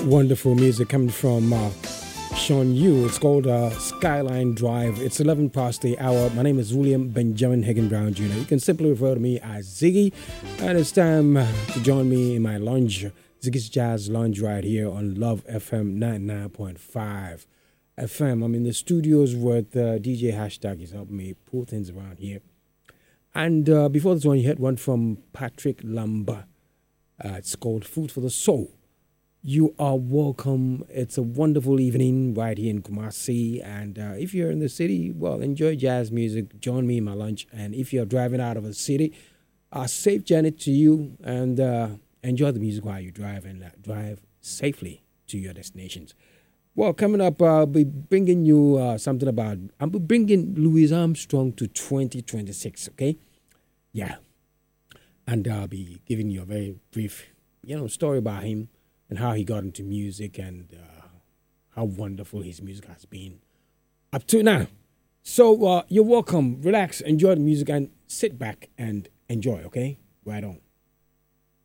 Wonderful music coming from Sean Yu. It's called Skyline Drive. It's 11 past the hour. My name is William Benjamin Hagen Brown Jr. You can simply refer to me as Ziggy. And it's time to join me in my lounge, Ziggy's Jazz Lounge, right here on Love FM 99.5 FM. I'm in the studios with DJ Hashtag. He's helping me pull things around here. And before this one, you heard one from Patrick Lamba. It's called Food for the Soul. You are welcome. It's a wonderful evening right here in Kumasi. And if you're in the city, well, enjoy jazz music. Join me in my lunch. And if you're driving out of a city, a safe journey to you. And enjoy the music while you drive and drive safely to your destinations. Well, coming up, I'll be bringing you something about... I'll be bringing Louis Armstrong to 2026, okay? Yeah. And I'll be giving you a very brief, story about him and how he got into music and how wonderful his music has been up to now. So you're welcome. Relax, enjoy the music, and sit back and enjoy, okay? Right on.